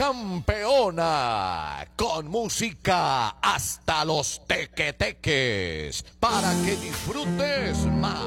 campeona, con música hasta los tequeteques, para que disfrutes más.